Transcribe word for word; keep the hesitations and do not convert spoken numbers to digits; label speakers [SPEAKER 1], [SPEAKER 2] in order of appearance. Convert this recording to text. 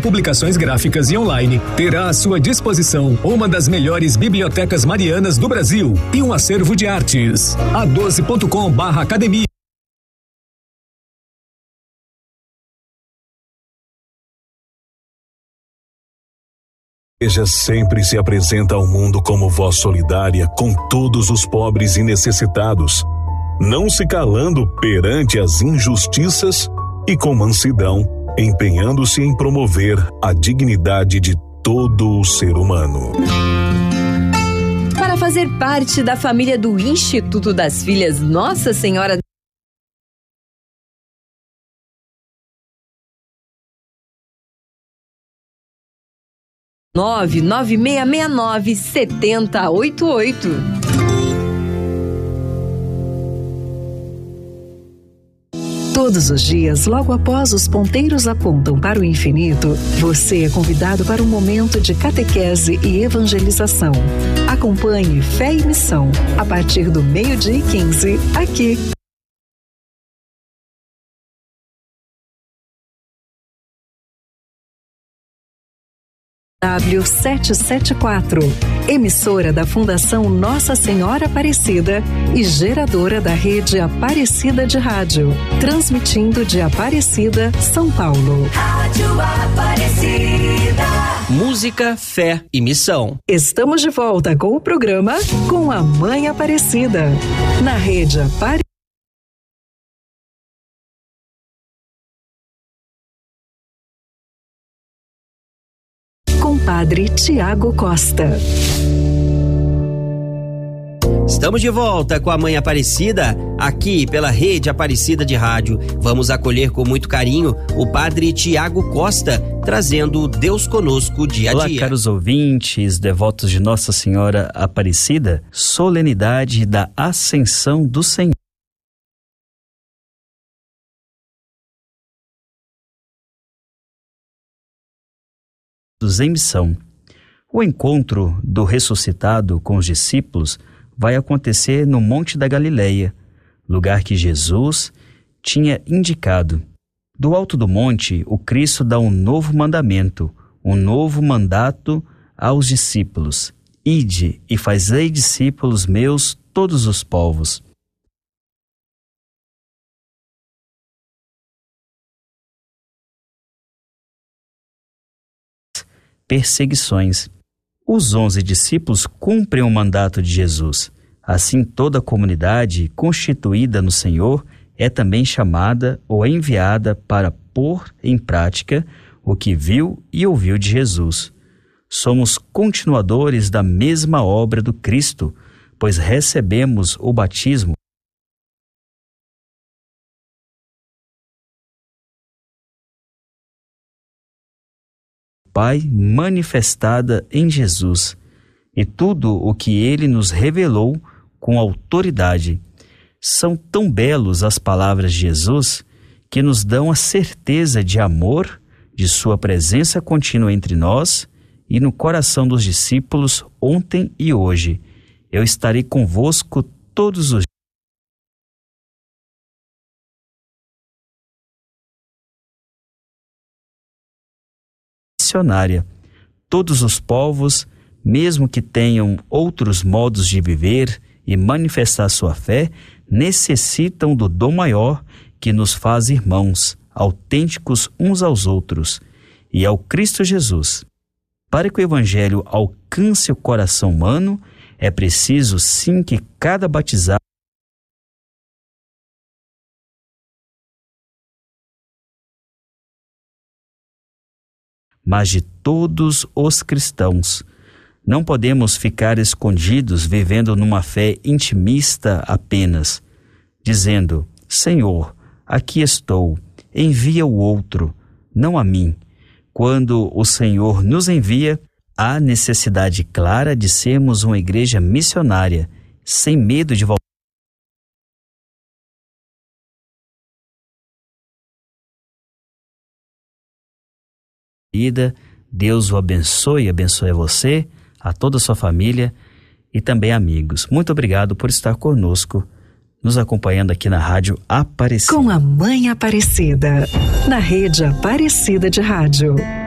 [SPEAKER 1] publicações gráficas e online, terá à sua disposição uma das melhores bibliotecas marianas do Brasil e um acervo de artes. a doze ponto com barra academia.
[SPEAKER 2] A igreja sempre se apresenta ao mundo como voz solidária com todos os pobres e necessitados, não se calando perante as injustiças e com mansidão, empenhando-se em promover a dignidade de todo o ser humano.
[SPEAKER 3] Para fazer parte da família do Instituto das Filhas Nossa Senhora nove nove seis seis nove sete zero oito oito.
[SPEAKER 4] Todos os dias, logo após os ponteiros apontam para o infinito, você é convidado para um momento de catequese e evangelização. Acompanhe Fé e Missão, a partir do meio-dia e quinze, aqui. W setecentos e setenta e quatro, emissora da Fundação Nossa Senhora Aparecida e geradora da rede Aparecida de Rádio, transmitindo de Aparecida, São Paulo.
[SPEAKER 5] Rádio Aparecida.
[SPEAKER 6] Música, fé e missão.
[SPEAKER 4] Estamos de volta com o programa Com a Mãe Aparecida, na rede Aparecida. Padre Tiago Costa.
[SPEAKER 6] Estamos de volta com a Mãe Aparecida, aqui pela Rede Aparecida de Rádio. Vamos acolher com muito carinho o Padre Tiago Costa, trazendo Deus conosco dia a dia.
[SPEAKER 7] Olá, caros ouvintes, devotos de Nossa Senhora Aparecida, solenidade da Ascensão do Senhor. Em missão. O encontro do ressuscitado com os discípulos vai acontecer no Monte da Galileia, lugar que Jesus tinha indicado. Do alto do monte, o Cristo dá um novo mandamento, um novo mandato aos discípulos: ide e fazei discípulos meus todos os povos. Perseguições. Os onze discípulos cumprem o mandato de Jesus. Assim, toda a comunidade constituída no Senhor é também chamada ou enviada para pôr em prática o que viu e ouviu de Jesus. Somos continuadores da mesma obra do Cristo, pois recebemos o batismo Pai manifestada em Jesus, e tudo o que Ele nos revelou com autoridade. São tão belos as palavras de Jesus que nos dão a certeza de amor, de Sua presença contínua entre nós e no coração dos discípulos ontem e hoje. Eu estarei convosco todos os dias. Missionária. Todos os povos, mesmo que tenham outros modos de viver e manifestar sua fé, necessitam do dom maior que nos faz irmãos, autênticos uns aos outros, e ao Cristo Jesus. Para que o Evangelho alcance o coração humano, é preciso sim que cada batizado mas de todos os cristãos. Não podemos ficar escondidos vivendo numa fé intimista apenas, dizendo: Senhor, aqui estou, envia o outro, não a mim. Quando o Senhor nos envia, há necessidade clara de sermos uma igreja missionária, sem medo de voltar. Deus o abençoe, abençoe a você, a toda a sua família e também amigos. Muito obrigado por estar conosco, nos acompanhando aqui na Rádio Aparecida.
[SPEAKER 4] Com a Mãe Aparecida, na Rede Aparecida de Rádio.